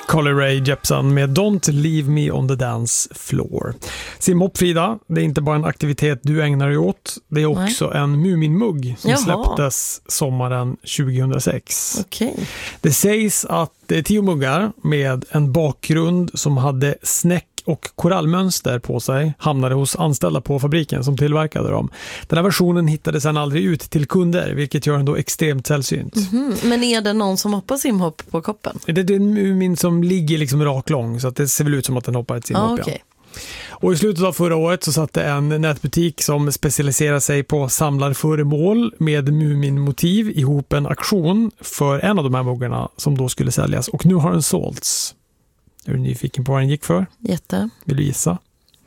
Carly Rae Jepsen med Don't Leave Me on the Dance Floor. Simhopp, Frida, det är inte bara en aktivitet du ägnar dig åt. Det är också en Muminmugg som släpptes sommaren 2006. Okay. Det sägs att det är 10 muggar med en bakgrund som hade snäck och korallmönster på sig hamnade hos anställda på fabriken som tillverkade dem. Den här versionen hittade sedan aldrig ut till kunder, vilket gör den då extremt sällsynt. Men är det någon som hoppar simhopp på koppen? Det är en mumin som ligger liksom raklång, så att det ser väl ut som att den hoppar ett simhopp. Okay. Och i slutet av förra året så satte en nätbutik som specialiserar sig på samlarföremål med muminmotiv ihop en auktion för en av de här muggarna som då skulle säljas. Och nu har den sålts. Är du nyfiken på vad den gick för? Jätte. Vill du gissa?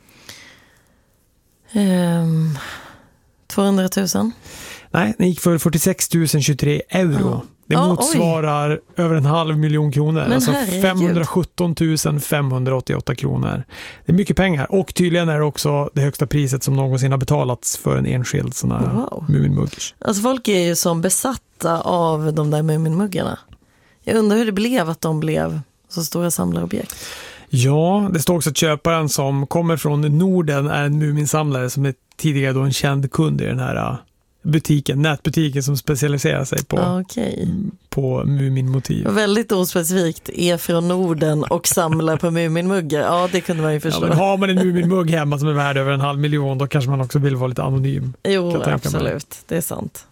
200 000? Nej, den gick för 46 023 euro. Det motsvarar över 500 000 kronor. Men alltså herregud. 517 588 kronor. Det är mycket pengar. Och tydligen är det också det högsta priset som någonsin har betalats för en enskild sån här muminmugg. Alltså folk är ju som besatta av de där muminmuggarna. Jag undrar hur det blev att de blev så stora samlarobjekt. Ja, det står också att köparen som kommer från Norden är en muminsamlare som är tidigare då en känd kund i den här butiken, nätbutiken som specialiserar sig på muminmotiv. Väldigt ospecifikt, är från Norden och samlar på muminmuggar. Ja, det kunde man ju förstå. Ja, men har man en muminmugg hemma som är värd över 500 000, då kanske man också vill vara lite anonym. Jo, absolut. Det är sant.